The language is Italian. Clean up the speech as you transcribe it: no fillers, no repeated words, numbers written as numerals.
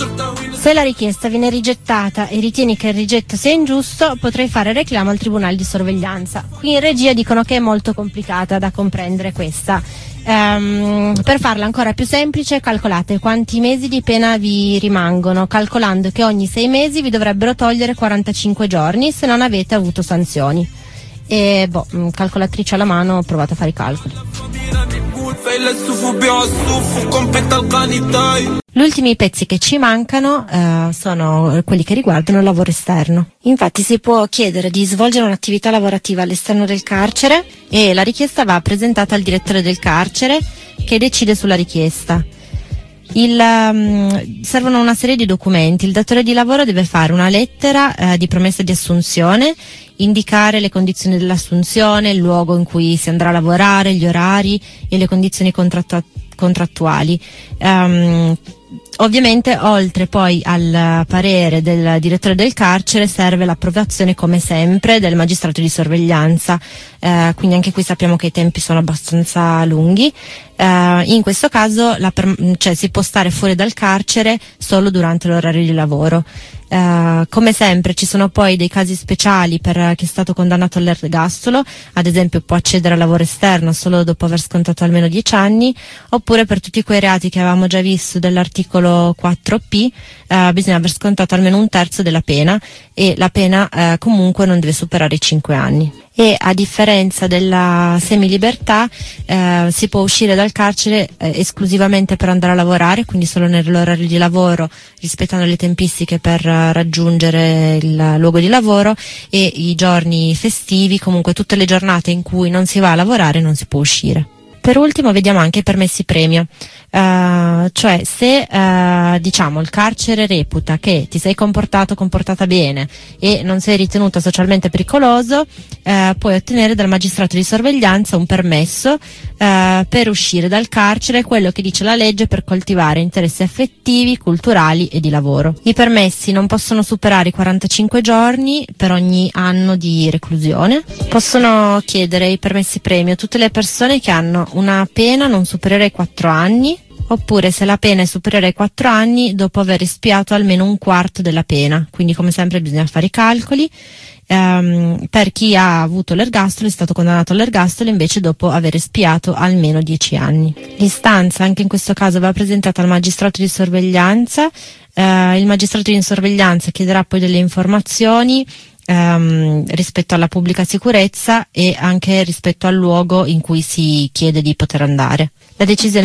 Se la richiesta viene rigettata e ritieni che il rigetto sia ingiusto, potrai fare reclamo al tribunale di sorveglianza. Qui in regia dicono che è molto complicata da comprendere questa. Per farla ancora più semplice, calcolate quanti mesi di pena vi rimangono, calcolando che ogni 6 mesi vi dovrebbero togliere 45 giorni se non avete avuto sanzioni. E calcolatrice alla mano, provate a fare i calcoli. Gli ultimi pezzi che ci mancano sono quelli che riguardano il lavoro esterno. Infatti si può chiedere di svolgere un'attività lavorativa all'esterno del carcere e la richiesta va presentata al direttore del carcere, che decide sulla richiesta. Servono una serie di documenti. Il datore di lavoro deve fare una lettera di promessa di assunzione, indicare le condizioni dell'assunzione, il luogo in cui si andrà a lavorare, gli orari e le condizioni contrattuali. Ovviamente, oltre poi al parere del direttore del carcere, serve l'approvazione, come sempre, del magistrato di sorveglianza, quindi anche qui sappiamo che i tempi sono abbastanza lunghi. In questo caso si può stare fuori dal carcere solo durante l'orario di lavoro. Come sempre ci sono poi dei casi speciali per chi è stato condannato all'ergastolo, ad esempio può accedere al lavoro esterno solo dopo aver scontato almeno 10 anni, oppure per tutti quei reati che avevamo già visto dell'articolo 4P bisogna aver scontato almeno un terzo della pena, e la pena comunque non deve superare i 5 anni. E a differenza della semilibertà si può uscire dal carcere esclusivamente per andare a lavorare, quindi solo nell'orario di lavoro, rispettando le tempistiche per raggiungere il luogo di lavoro, e i giorni festivi, comunque tutte le giornate in cui non si va a lavorare, non si può uscire. Per ultimo vediamo anche i permessi premio, cioè se il carcere reputa che ti sei comportata bene e non sei ritenuto socialmente pericoloso, puoi ottenere dal magistrato di sorveglianza un permesso per uscire dal carcere, quello che dice la legge, per coltivare interessi affettivi, culturali e di lavoro. I permessi non possono superare i 45 giorni per ogni anno di reclusione. Possono chiedere i permessi premio tutte le persone che hanno una pena non superiore ai 4 anni, oppure se la pena è superiore ai 4 anni dopo aver espiato almeno un quarto della pena. Quindi, come sempre, bisogna fare i calcoli. Per chi ha avuto l'ergastolo, è stato condannato all'ergastolo invece dopo aver espiato almeno 10 anni. L'istanza anche in questo caso va presentata al magistrato di sorveglianza. Il magistrato di sorveglianza chiederà poi delle informazioni rispetto alla pubblica sicurezza e anche rispetto al luogo in cui si chiede di poter andare. La decisione